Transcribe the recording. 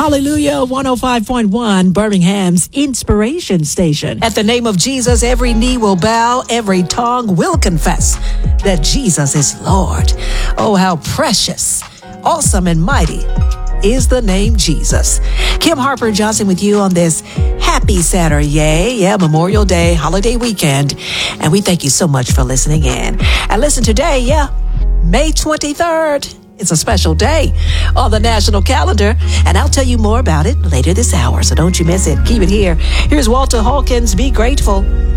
Hallelujah, 105.1, Birmingham's Inspiration Station. At the name of Jesus, every knee will bow, every tongue will confess that Jesus is Lord. Oh, how precious, awesome, and mighty is the name Jesus. Kim Harper Johnson with you on this happy Saturday, Memorial Day, holiday weekend. And we thank you so much for listening in. And listen, today, May 23rd. It's a special day on the national calendar, and I'll tell you more about it later this hour, so don't you miss it. Keep it here. Here's Walter Hawkins, Be Grateful.